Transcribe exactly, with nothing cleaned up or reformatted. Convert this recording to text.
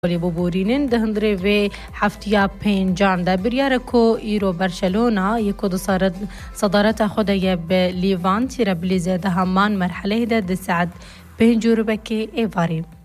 بورینن ده هندره و هفتیا پنجان ده بریاره کو ایرو برشلونا یکو دو صدارت خود به لیوان تیره بلیزه ده همان مرحله ده ده ساعت پنج روبه که ایواری